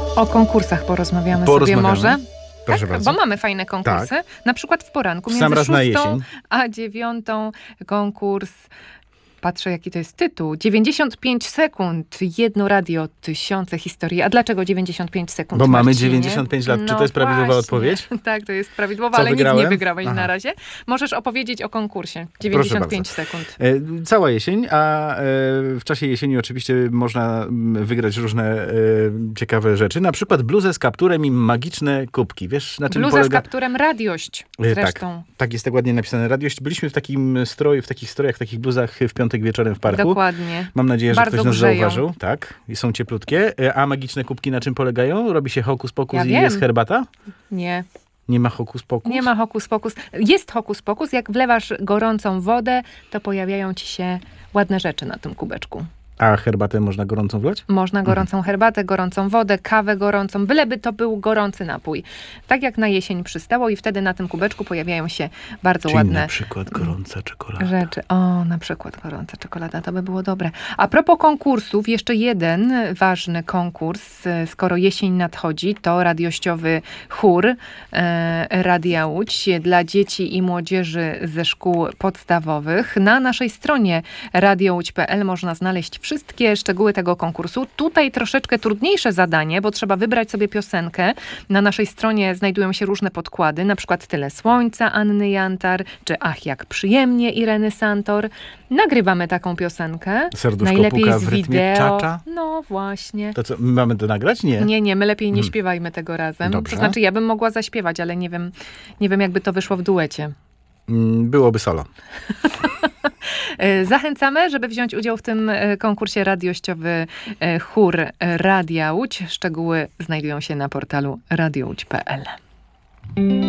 O konkursach porozmawiamy sobie może. Proszę Tak, bardzo. bo mamy fajne konkursy. Tak. Na przykład w poranku W sam między raz na 6 jesień. a 9 konkurs. Patrzę, jaki to jest tytuł. 95 sekund, jedno radio, tysiące historii. A dlaczego 95 sekund, Bo mamy Marcinie? 95 lat. Czy to jest prawidłowa właśnie. odpowiedź? Tak, to jest prawidłowa, Co ale wygrałem? nic nie wygrałeś Aha. na razie. Możesz opowiedzieć o konkursie. Proszę 95 bardzo. sekund. Cała jesień, a w czasie jesieni oczywiście można wygrać różne ciekawe rzeczy. Na przykład bluzę z kapturem i magiczne kubki. Wiesz, na czym Bluza z polega? kapturem radiość zresztą. Tak jest tak ładnie napisane. Radiość. Byliśmy w takim stroju, w takich strojach, w takich bluzach w piątek wieczorem w parku. Dokładnie. Mam nadzieję, że Bardzo ktoś nas grzeją. zauważył. Tak, i są cieplutkie. A magiczne kubki na czym polegają? Robi się hokus pokus Ja i wiem. jest herbata? Nie. Nie ma hokus pokus? Nie ma hokus pokus. Jest hokus pokus. Jak wlewasz gorącą wodę, to pojawiają ci się ładne rzeczy na tym kubeczku. A herbatę można gorącą wlać? Można gorącą herbatę, gorącą wodę, kawę gorącą, byleby to był gorący napój. Tak jak na jesień przystało i wtedy na tym kubeczku pojawiają się bardzo Czyli ładne na przykład gorąca czekolada. rzeczy. O, na przykład gorąca czekolada, to by było dobre. A propos konkursów, jeszcze jeden ważny konkurs, skoro jesień nadchodzi, to radiościowy chór Radia Łódź dla dzieci i młodzieży ze szkół podstawowych. Na naszej stronie radiołódź.pl można znaleźć wszystkie szczegóły tego konkursu. Tutaj troszeczkę trudniejsze zadanie, bo trzeba wybrać sobie piosenkę. Na naszej stronie znajdują się różne podkłady, na przykład Tyle Słońca Anny Jantar, czy Ach, jak przyjemnie Ireny Santor. Nagrywamy taką piosenkę. Serduszko Najlepiej puka z w rytmie wideo. cza-cza? No właśnie. To co, my mamy to nagrać? Nie. Nie, my lepiej nie śpiewajmy tego razem. Dobrze. To znaczy, ja bym mogła zaśpiewać, ale nie wiem jakby to wyszło w duecie. Byłoby solo. Zachęcamy, żeby wziąć udział w tym konkursie radiościowy chór Radia Łódź. Szczegóły znajdują się na portalu radiołódź.pl.